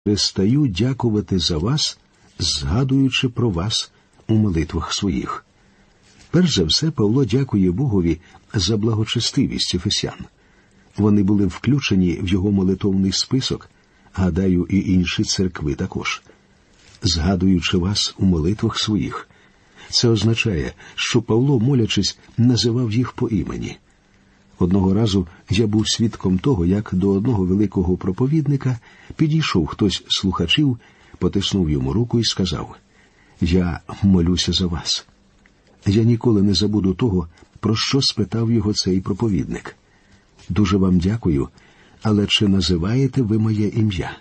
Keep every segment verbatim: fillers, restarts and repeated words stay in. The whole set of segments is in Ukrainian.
перестаю дякувати за вас, згадуючи про вас у молитвах своїх». Перш за все, Павло дякує Богові за благочестивість ефесян. Вони були включені в його молитовний список, гадаю, і інші церкви також. «Згадуючи вас у молитвах своїх». Це означає, що Павло, молячись, називав їх по імені. Одного разу я був свідком того, як до одного великого проповідника підійшов хтось з слухачів, потиснув йому руку і сказав: «Я молюся за вас». Я ніколи не забуду того, про що спитав його цей проповідник. «Дуже вам дякую, але чи називаєте ви моє ім'я?»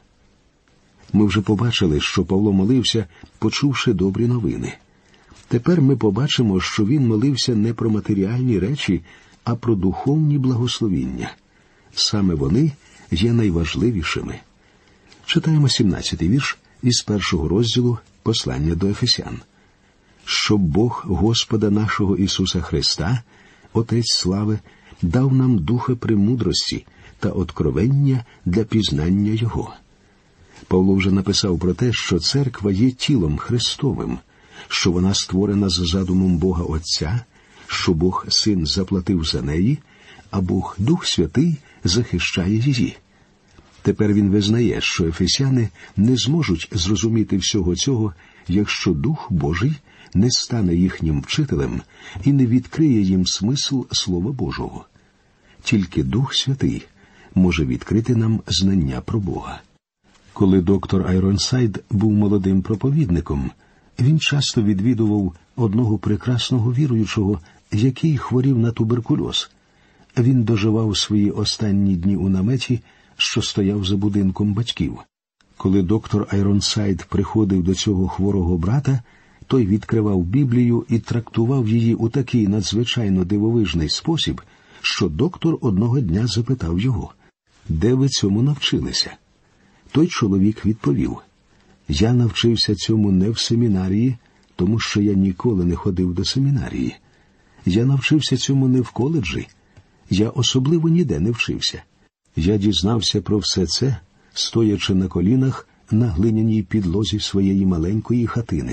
Ми вже побачили, що Павло молився, почувши добрі новини. Тепер ми побачимо, що він молився не про матеріальні речі, а про духовні благословіння. Саме вони є найважливішими. Читаємо сімнадцятий вірш із першого розділу послання до Ефесян. «Щоб Бог Господа нашого Ісуса Христа, Отець слави, дав нам духа премудрості та откровення для пізнання Його». Павло вже написав про те, що церква є тілом Христовим, що вона створена за задумом Бога Отця, що Бог Син заплатив за неї, а Бог Дух Святий захищає її. Тепер він визнає, що ефесяни не зможуть зрозуміти всього цього, якщо Дух Божий не стане їхнім вчителем і не відкриє їм смисл Слова Божого. Тільки Дух Святий може відкрити нам знання про Бога. Коли доктор Айронсайд був молодим проповідником, він часто відвідував одного прекрасного віруючого, який хворів на туберкульоз. Він доживав свої останні дні у наметі, що стояв за будинком батьків. Коли доктор Айронсайд приходив до цього хворого брата, той відкривав Біблію і трактував її у такий надзвичайно дивовижний спосіб, що доктор одного дня запитав його: «Де ви цьому навчилися?» Той чоловік відповів: «Я навчився цьому не в семінарії, тому що я ніколи не ходив до семінарії. Я навчився цьому не в коледжі. Я особливо ніде не вчився. Я дізнався про все це, стоячи на колінах на глиняній підлозі своєї маленької хатини.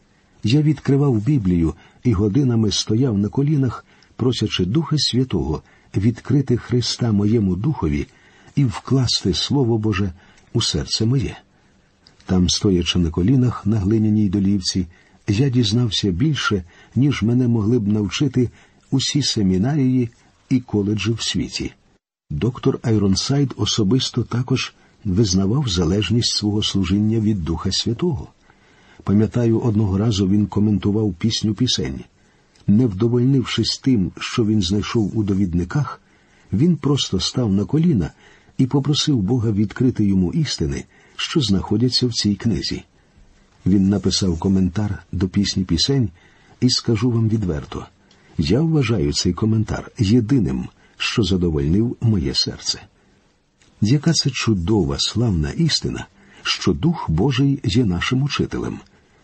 Я відкривав Біблію і годинами стояв на колінах, просячи Духа Святого відкрити Христа моєму духові і вкласти Слово Боже у серце моє. Там, стоячи на колінах на глиняній долівці, я дізнався більше, ніж мене могли б навчити усі семінарії і коледжі в світі». Доктор Айронсайд особисто також визнавав залежність свого служіння від Духа Святого. Пам'ятаю, одного разу він коментував пісню пісень. Не вдовольнившись тим, що він знайшов у довідниках, він просто став на коліна і попросив Бога відкрити йому істини, що знаходяться в цій книзі. Він написав коментар до пісні пісень, і скажу вам відверто, я вважаю цей коментар єдиним, що задовольнив моє серце. Яка це чудова, славна істина, що Дух Божий є нашим учителем.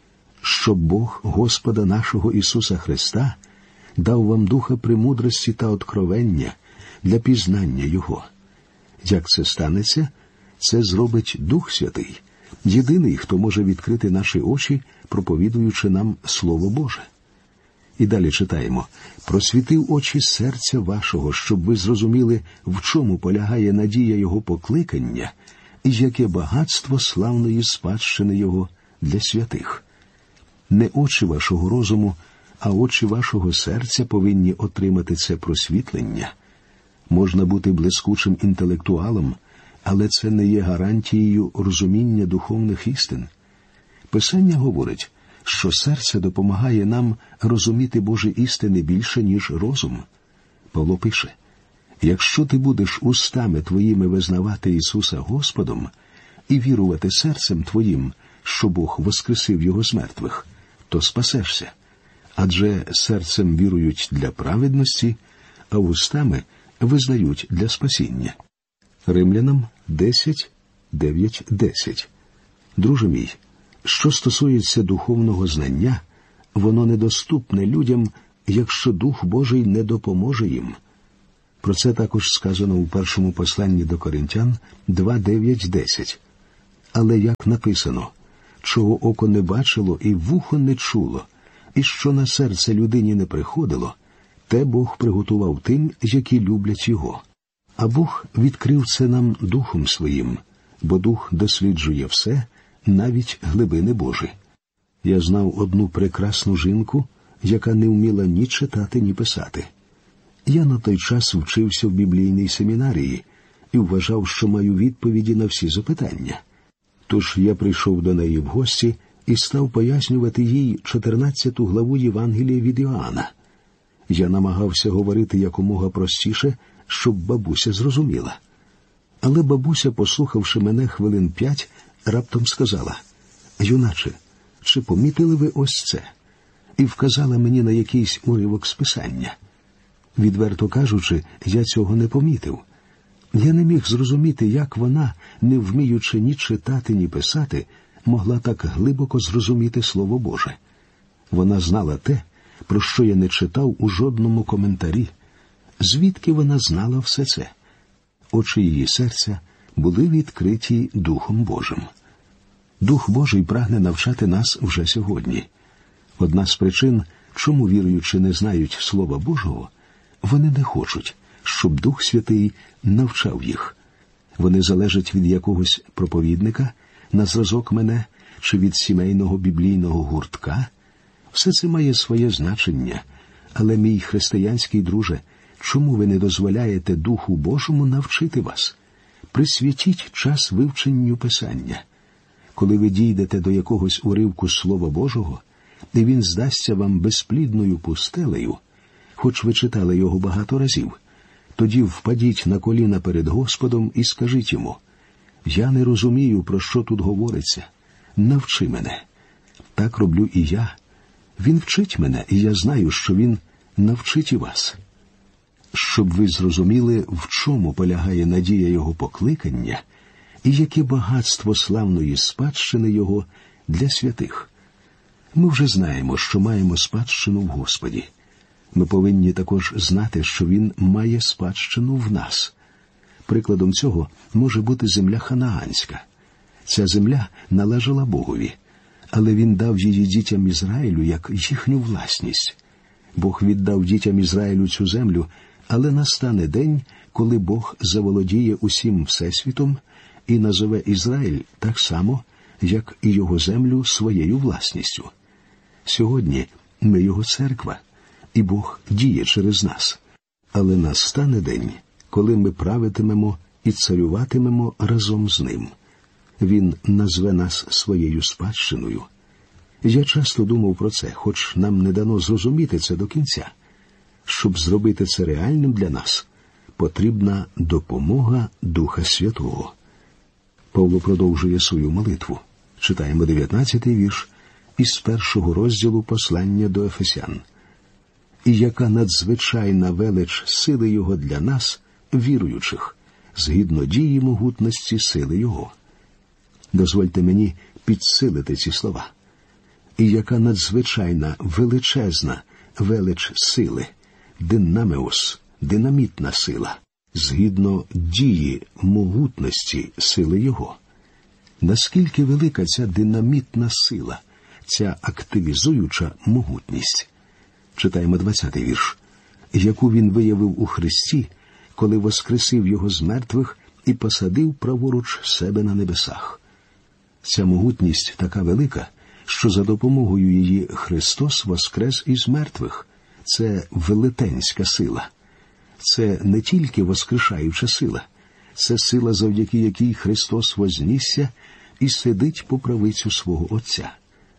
Щоб Бог Господа нашого Ісуса Христа дав вам духа премудрості та откровення для пізнання Його. Як це станеться? Це зробить Дух Святий, єдиний, хто може відкрити наші очі, проповідуючи нам Слово Боже. І далі читаємо: «Просвітив очі серця вашого, щоб ви зрозуміли, в чому полягає надія Його покликання і яке багатство славної спадщини Його для святих». Не очі вашого розуму, а очі вашого серця повинні отримати це просвітлення. Можна бути блискучим інтелектуалом, але це не є гарантією розуміння духовних істин. Писання говорить, що серце допомагає нам розуміти Божі істини більше, ніж розум. Павло пише: «Якщо ти будеш устами твоїми визнавати Ісуса Господом і вірувати серцем твоїм, що Бог воскресив Його з мертвих, то спасешся. Адже серцем вірують для праведності, а устами визнають для спасіння». Римлянам десять, дев'ять, десять. Друже мій, що стосується духовного знання, воно недоступне людям, якщо Дух Божий не допоможе їм. Про це також сказано у першому посланні до Коринтян два, дев'ять, десять. Але як написано, чого око не бачило і вухо не чуло, і що на серце людині не приходило, те Бог приготував тим, які люблять Його. А Бог відкрив це нам Духом Своїм, бо Дух досліджує все, навіть глибини Божі. Я знав одну прекрасну жінку, яка не вміла ні читати, ні писати. Я на той час вчився в біблійній семінарії і вважав, що маю відповіді на всі запитання. Тож я прийшов до неї в гості і став пояснювати їй чотирнадцяту главу Євангелія від Іоанна. Я намагався говорити якомога простіше, щоб бабуся зрозуміла. Але бабуся, послухавши мене хвилин п'ять, раптом сказала: «Юначе, чи помітили ви ось це?» І вказала мені на якийсь уривок з Писання. Відверто кажучи, я цього не помітив. Я не міг зрозуміти, як вона, не вміючи ні читати, ні писати, могла так глибоко зрозуміти Слово Боже. Вона знала те, про що я не читав у жодному коментарі. Звідки вона знала все це? Очі її серця були відкриті Духом Божим. Дух Божий прагне навчати нас вже сьогодні. Одна з причин, чому віруючі не знають Слова Божого, вони не хочуть, щоб Дух Святий навчав їх. Вони залежать від якогось проповідника, на зразок мене, чи від сімейного біблійного гуртка. Все це має своє значення, але, мій християнський друже, чому ви не дозволяєте Духу Божому навчити вас? Присвятіть час вивченню Писання. Коли ви дійдете до якогось уривку Слова Божого, і він здасться вам безплідною пустелею, хоч ви читали його багато разів, тоді впадіть на коліна перед Господом і скажіть йому: «Я не розумію, про що тут говориться. Навчи мене». Так роблю і я. Він вчить мене, і я знаю, що він навчить і вас. Щоб ви зрозуміли, в чому полягає надія його покликання і яке багатство славної спадщини його для святих. Ми вже знаємо, що маємо спадщину в Господі. Ми повинні також знати, що Він має спадщину в нас. Прикладом цього може бути земля ханаанська. Ця земля належала Богові, але Він дав її дітям Ізраїлю як їхню власність. Бог віддав дітям Ізраїлю цю землю, але настане день, коли Бог заволодіє усім всесвітом і назове Ізраїль так само, як і його землю своєю власністю. Сьогодні ми його церква, і Бог діє через нас. Але настане день, коли ми правитимемо і царюватимемо разом з ним. Він назве нас своєю спадщиною. Я часто думав про це, хоч нам не дано зрозуміти це до кінця. Щоб зробити це реальним для нас, потрібна допомога Духа Святого. Павло продовжує свою молитву. Читаємо дев'ятнадцятий вірш із першого розділу послання до Ефесян. «І яка надзвичайна велич сили Його для нас, віруючих, згідно дії могутності сили Його». Дозвольте мені підсилити ці слова. «І яка надзвичайна, величезна велич сили, динамеос, динамітна сила, згідно дії могутності сили Його». Наскільки велика ця динамітна сила, ця активізуюча могутність? Читаємо двадцятий вірш. «Яку він виявив у Христі, коли воскресив його з мертвих і посадив праворуч себе на небесах». Ця могутність така велика, що за допомогою її Христос воскрес із мертвих. Це велетенська сила. Це не тільки воскрешаюча сила. Це сила, завдяки якій Христос вознісся і сидить по правицю свого Отця.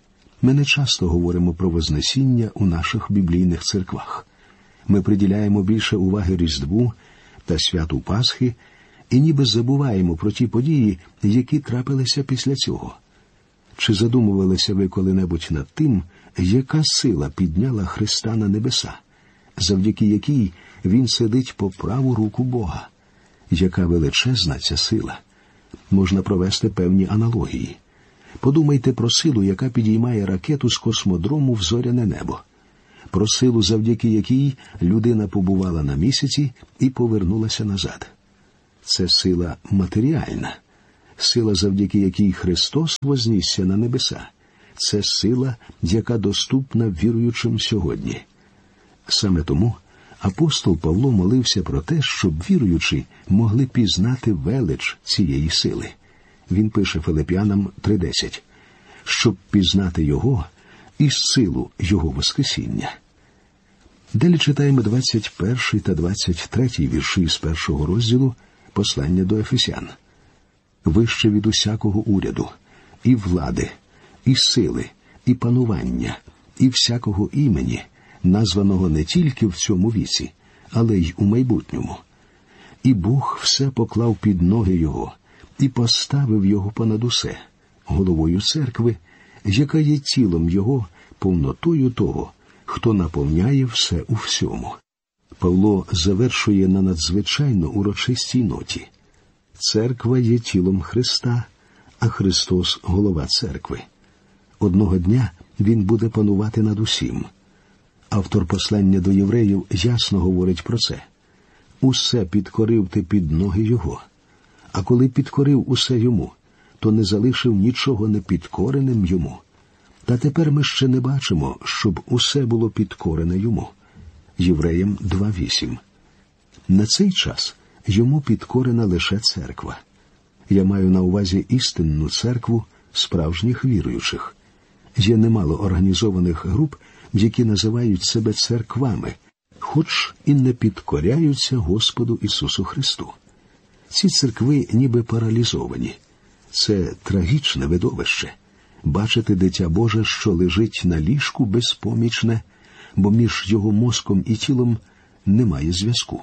Ми не часто говоримо про Вознесіння у наших біблійних церквах. Ми приділяємо більше уваги Різдву та святу Пасхи і ніби забуваємо про ті події, які трапилися після цього. Чи задумувалися ви коли-небудь над тим, яка сила підняла Христа на небеса, завдяки якій Він сидить по праву руку Бога? Яка величезна ця сила! Можна провести певні аналогії. Подумайте про силу, яка підіймає ракету з космодрому в зоряне небо. Про силу, завдяки якій людина побувала на місяці і повернулася назад. Це сила матеріальна. Сила, завдяки якій Христос вознісся на небеса. Це сила, яка доступна віруючим сьогодні. Саме тому апостол Павло молився про те, щоб віруючі могли пізнати велич цієї сили. Він пише Филип'янам три десять. Щоб пізнати Його і силу Його воскресіння. Далі читаємо двадцять перший та двадцять третій вірші з першого розділу послання до Ефесян. «Вище від усякого уряду, і влади, і сили, і панування, і всякого імені, названого не тільки в цьому віці, але й у майбутньому. І Бог все поклав під ноги Його, і поставив Його понад усе, головою церкви, яка є тілом Його, повнотою того, хто наповняє все у всьому». Павло завершує на надзвичайно урочистій ноті. Церква є тілом Христа, а Христос – голова церкви. Одного дня Він буде панувати над усім. Автор послання до євреїв ясно говорить про це. «Усе підкорив ти під ноги Його». А коли підкорив усе Йому, то не залишив нічого непідкореним Йому. Та тепер ми ще не бачимо, щоб усе було підкорене Йому. Євреям два вісім. На цей час Йому підкорена лише церква. Я маю на увазі істинну церкву справжніх віруючих. Є немало організованих груп, які називають себе церквами, хоч і не підкоряються Господу Ісусу Христу. Ці церкви ніби паралізовані. Це трагічне видовище. Бачити дитя Боже, що лежить на ліжку безпомічне, бо між його мозком і тілом немає зв'язку.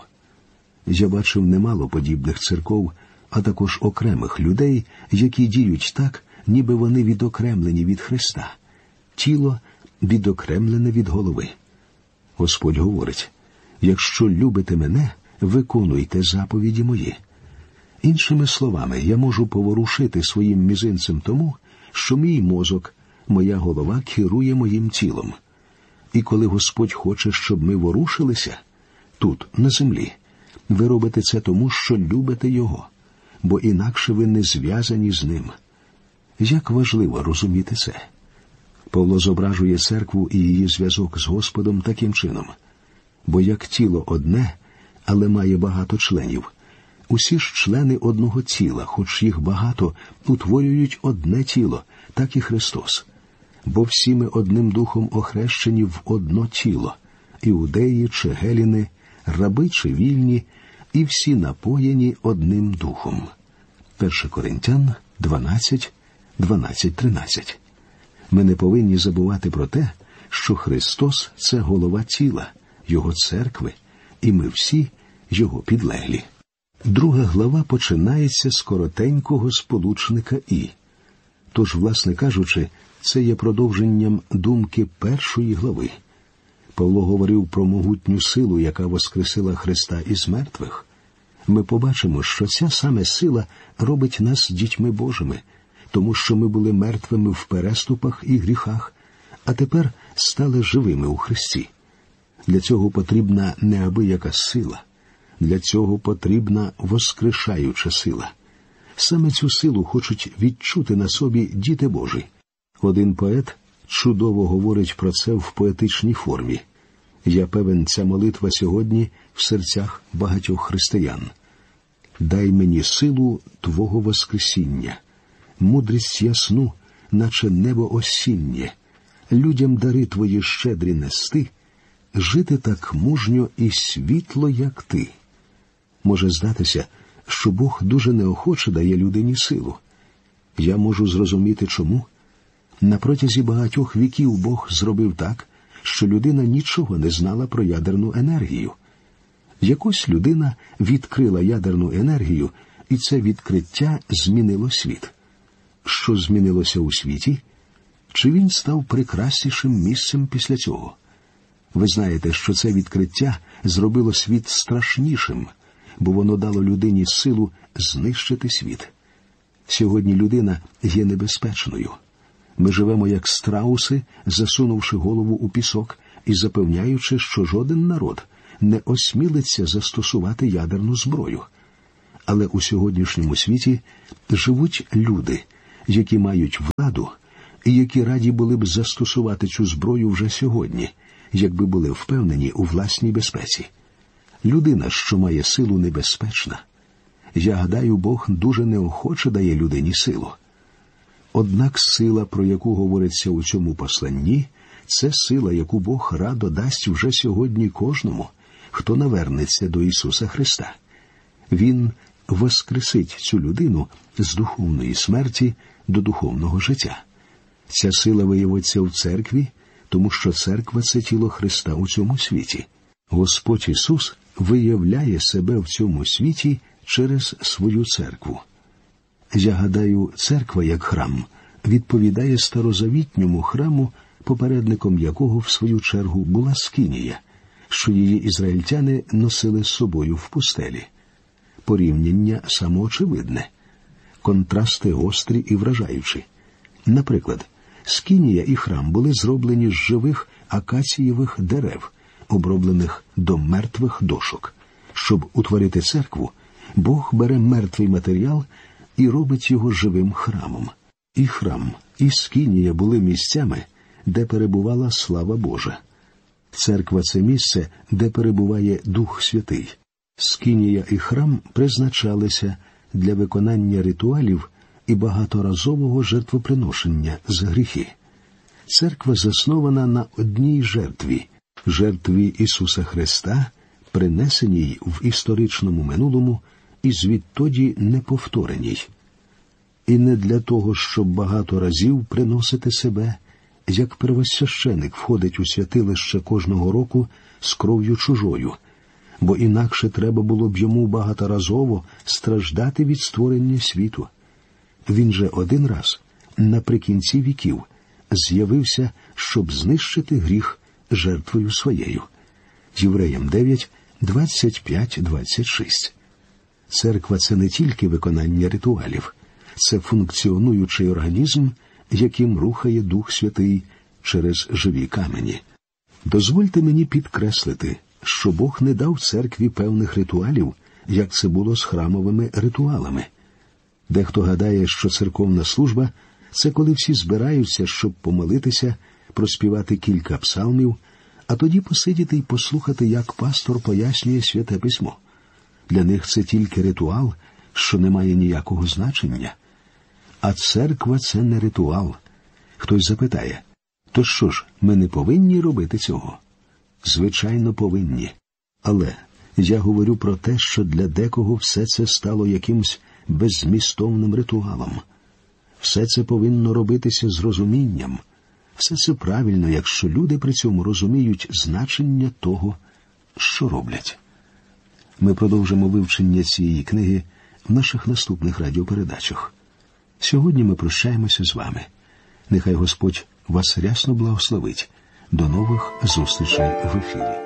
Я бачив немало подібних церков, а також окремих людей, які діють так, ніби вони відокремлені від Христа. Тіло відокремлене від голови. Господь говорить: «Якщо любите мене, виконуйте заповіді мої». Іншими словами, я можу поворушити своїм мізинцем тому, що мій мозок, моя голова керує моїм тілом. І коли Господь хоче, щоб ми ворушилися, тут, на землі, ви робите це тому, що любите Його, бо інакше ви не зв'язані з Ним. Як важливо розуміти це. Павло зображує церкву і її зв'язок з Господом таким чином. Бо як тіло одне, але має багато членів, усі ж члени одного тіла, хоч їх багато, утворюють одне тіло, так і Христос. Бо всі ми одним духом охрещені в одно тіло, іудеї чи геліни, раби чи вільні, і всі напоєні одним духом. перше Коринтян дванадцять, дванадцять тринадцять. Ми не повинні забувати про те, що Христос – це голова тіла, Його церкви, і ми всі Його підлеглі. Друга глава починається з коротенького сполучника «і». Тож, власне кажучи, це є продовженням думки першої глави. Павло говорив про могутню силу, яка воскресила Христа із мертвих. Ми побачимо, що ця саме сила робить нас дітьми Божими, тому що ми були мертвими в переступах і гріхах, а тепер стали живими у Христі. Для цього потрібна неабияка сила. Для цього потрібна воскрешаюча сила. Саме цю силу хочуть відчути на собі діти Божі. Один поет чудово говорить про це в поетичній формі. Я певен, ця молитва сьогодні в серцях багатьох християн. «Дай мені силу Твого воскресіння, мудрість ясну, наче небо осіннє, людям дари Твої щедрі нести, жити так мужньо і світло, як Ти». Може здатися, що Бог дуже неохоче дає людині силу. Я можу зрозуміти, чому. На протязі багатьох віків Бог зробив так, що людина нічого не знала про ядерну енергію. Якось людина відкрила ядерну енергію, і це відкриття змінило світ. Що змінилося у світі? Чи він став прекраснішим місцем після цього? Ви знаєте, що це відкриття зробило світ страшнішим, бо воно дало людині силу знищити світ. Сьогодні людина є небезпечною. Ми живемо як страуси, засунувши голову у пісок і запевняючи, що жоден народ не осмілиться застосувати ядерну зброю. Але у сьогоднішньому світі живуть люди, які мають владу і які раді були б застосувати цю зброю вже сьогодні, якби були впевнені у власній безпеці. Людина, що має силу, небезпечна. Я гадаю, Бог дуже неохоче дає людині силу. Однак сила, про яку говориться у цьому посланні, це сила, яку Бог радо дасть вже сьогодні кожному, хто навернеться до Ісуса Христа. Він воскресить цю людину з духовної смерті до духовного життя. Ця сила виявиться в церкві, тому що церква – це тіло Христа у цьому світі. Господь Ісус виявляє себе в цьому світі через свою церкву. Я гадаю, церква як храм відповідає старозавітньому храму, попередником якого, в свою чергу, була Скинія, що її ізраїльтяни носили з собою в пустелі. Порівняння самоочевидне. Контрасти гострі і вражаючі. Наприклад, Скинія і храм були зроблені з живих акацієвих дерев, оброблених до мертвих дошок. Щоб утворити церкву, Бог бере мертвий матеріал і робить його живим храмом. І храм, і Скинія були місцями, де перебувала слава Божа. Церква – це місце, де перебуває Дух Святий. Скинія і храм призначалися для виконання ритуалів і багаторазового жертвоприношення за гріхи. Церква заснована на одній жертві – жертві Ісуса Христа, принесеній в історичному минулому і звідтоді неповтореній. І не для того, щоб багато разів приносити себе, як первосвященик входить у святилище кожного року з кров'ю чужою, бо інакше треба було б йому багаторазово страждати від створення світу. Він же один раз, наприкінці віків, з'явився, щоб знищити гріх жертвою своєю. Євреям дев'ять, двадцять п'ять двадцять шість. Церква – це не тільки виконання ритуалів, це функціонуючий організм, яким рухає Дух Святий через живі камені. Дозвольте мені підкреслити, що Бог не дав церкві певних ритуалів, як це було з храмовими ритуалами. Дехто гадає, що церковна служба – це коли всі збираються, щоб помолитися, проспівати кілька псалмів, а тоді посидіти й послухати, як пастор пояснює Святе Письмо. Для них це тільки ритуал, що не має ніякого значення. А церква – це не ритуал. Хтось запитає, то що ж, ми не повинні робити цього? Звичайно, повинні. Але я говорю про те, що для декого все це стало якимсь беззмістовним ритуалом. Все це повинно робитися з розумінням. Все це правильно, якщо люди при цьому розуміють значення того, що роблять. Ми продовжимо вивчення цієї книги в наших наступних радіопередачах. Сьогодні ми прощаємося з вами. Нехай Господь вас рясно благословить. До нових зустрічей в ефірі.